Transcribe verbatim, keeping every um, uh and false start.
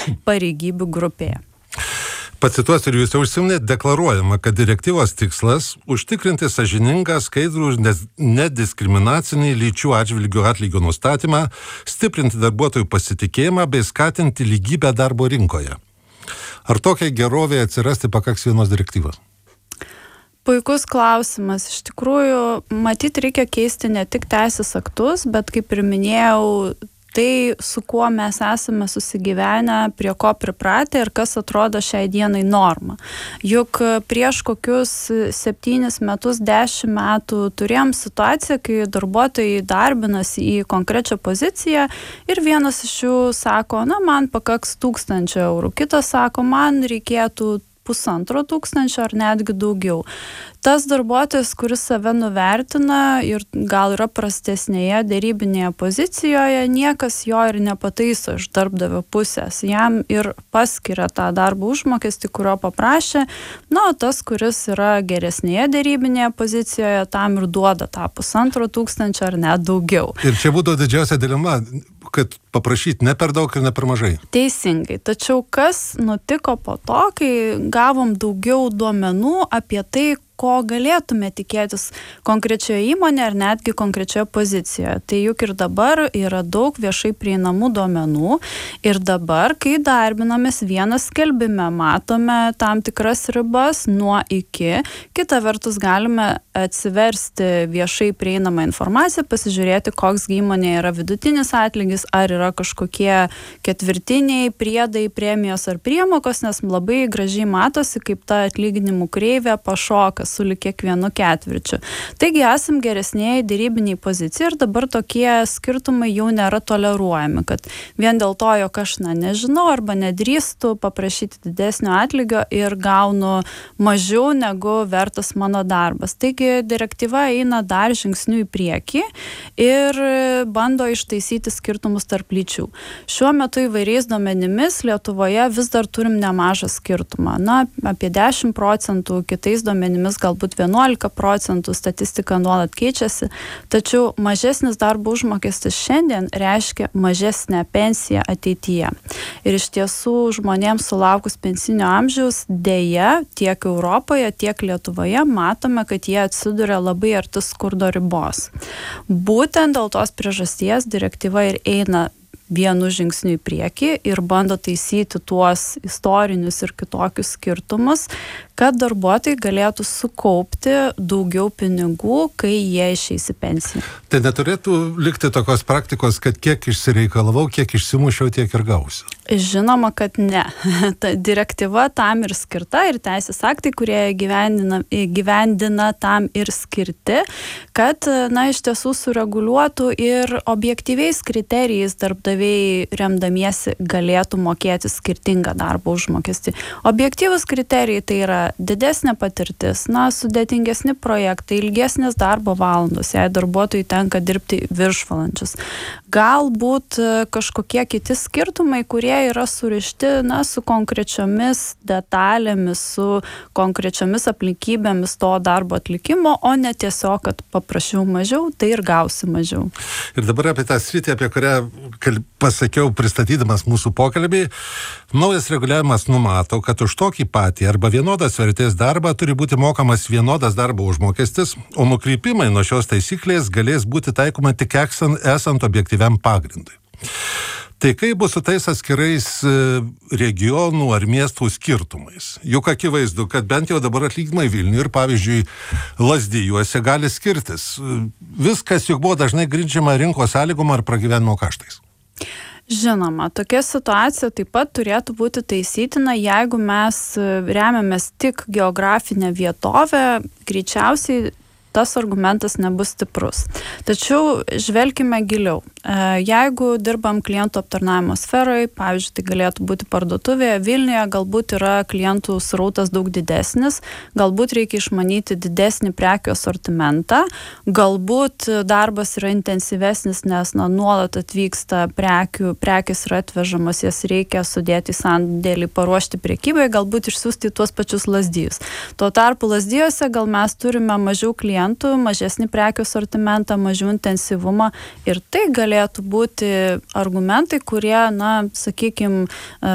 pareigybių grupėje. Pacituosiu, ir jūs jau užsiminėt, deklaruojama, kad direktyvos tikslas užtikrinti sąžiningą, skaidrų ir nediskriminacinį lyčių atžvilgių atlygio nustatymą, stiprinti darbuotojų pasitikėjimą bei skatinti lygybę darbo rinkoje. Ar tokiai gerovė atsirasti pakaks vienos direktyvos? Puikus klausimas. Iš tikrųjų, matyt, reikia keisti ne tik teisės aktus, bet kaip ir minėjau, tai, su kuo mes esame susigyvenę, prie ko pripratę ir kas atrodo šiai dienai norma. Juk prieš kokius septynis metus, dešimt metų turėjom situaciją, kai darbuotojai darbinasi į konkrečią poziciją ir vienas iš jų sako, na, man pakaks tūkstančio eurų, kitas sako, man reikėtų pusantro tūkstančio ar netgi daugiau. Tas darbuotojas, kuris save nuvertina ir gal yra prastesnėje dėrybinėje pozicijoje, niekas jo ir nepataiso iš darbdavio pusės. Jam ir paskiria tą darbo užmokestį, kurio paprašė. Na, o tas, kuris yra geresnėje dėrybinėje pozicijoje, tam ir duoda tą pusantro tūkstančio ar net daugiau. Ir čia būtų didžiausia dilema, kad paprašyti ne per daug ir ne per mažai. Teisingai. Tačiau kas nutiko po to, kai gavom daugiau duomenų apie tai, ko galėtume tikėtis konkrečioje įmonėje ar netgi konkrečioje pozicijoje. Tai juk ir dabar yra daug viešai prieinamų duomenų ir dabar, kai darbinamės vienas skelbime, matome tam tikras ribas nuo iki. Kita vertus galime atsiversti viešai prieinamą informaciją, pasižiūrėti, koks įmonėje yra vidutinis atlygis, ar yra kažkokie ketvirtiniai, priedai, premijos ar priemokos, nes labai gražiai matosi, kaip ta atlyginimų kreivė pašoka su kiekvienu ketvirčiu. Taigi esam geresnėje dėrybiniai pozicijai ir dabar tokie skirtumai jau nėra toleruojami, kad vien dėl to, jog aš na, nežinau arba nedrįstu paprašyti didesnio atlygio ir gaunu mažiau negu vertas mano darbas. Taigi direktyva eina dar žingsnių į priekį ir bando ištaisyti skirtumus tarp lyčių. Šiuo metu įvairiais duomenimis Lietuvoje vis dar turim nemažą skirtumą. Na, apie dešimt procentų, kitais duomenimis galbūt vienuolika procentų, statistika nuolat keičiasi, tačiau mažesnis darbo užmokestis šiandien reiškia mažesnę pensiją ateityje. Ir iš tiesų žmonėms sulaukus pensinio amžiaus dėja tiek Europoje, tiek Lietuvoje matome, kad jie atsiduria labai arti skurdo ribos. Būtent dėl tos priežasties direktyva ir eina vienu žingsniu į priekį ir bando taisyti tuos istorinius ir kitokius skirtumus, kad darbuotojai galėtų sukaupti daugiau pinigų, kai jie išeis į pensiją. Tai neturėtų likti tokios praktikos, kad kiek išsireikalavau, kiek išsimušiau, tiek ir gausiu? Žinoma, kad ne. Ta direktyva tam ir skirta ir teisės aktai, kurie gyvendina, gyvendina tam ir skirti, kad, na, iš tiesų sureguliuotų ir objektyviais kriterijais darbdaviai remdamiesi galėtų mokėti skirtingą darbo užmokestį. Objektyvus kriterijai tai yra didesnė patirtis, na, sudėtingesni projektai, ilgesnės darbo valandos, jei darbuotojai tenka dirbti viršvalandžius. Galbūt kažkokie kiti skirtumai, kurie yra surišti, na, su konkrečiomis detalėmis, su konkrečiomis aplinkybėmis to darbo atlikimo, o ne tiesiog, kad paprašiau mažiau, tai ir gausi mažiau. Ir dabar apie tą sritį, apie kurią pasakiau pristatydamas mūsų pokalbį, naujas reguliavimas numato, kad už tokį patį arba vienodas vertės darbą turi būti mokamas vienodas darbo užmokestis, o nukrypimai nuo šios taisyklės galės būti taikoma tik esant objektyviam pagrindui. Tai kaip bus su tais atskirais regionų ar miestų skirtumais? Juk akivaizdu, kad bent jau dabar atlyginimai Vilniuje ir, pavyzdžiui, Lazdijuose gali skirtis. Viskas juk buvo dažnai grindžiama rinkos sąlygom ar pragyvenimo kaštais. Žinoma, tokia situacija taip pat turėtų būti taisytina, jeigu mes remiamės tik geografinę vietovę, greičiausiai tas argumentas nebus stiprus. Tačiau žvelkime giliau. Jeigu dirbam klientų aptarnavimo sferoje, pavyzdžiui, tai galėtų būti parduotuvėje, Vilniuje galbūt yra klientų srautas daug didesnis, galbūt reikia išmanyti didesnį prekių asortimentą, galbūt darbas yra intensyvesnis, nes na, nuolat atvyksta prekių, prekės yra atvežamos, jas reikia sudėti į sandėlį, paruošti prekybai, galbūt išsiųsti tuos pačius Lazdijus. Tuo tarpu Lazdijuose gal mes turime mažiau klientų, mažesnį prekių asortimentą, mažiau intensyvumą ir tai galėtų būti argumentai, kurie, na, sakykime,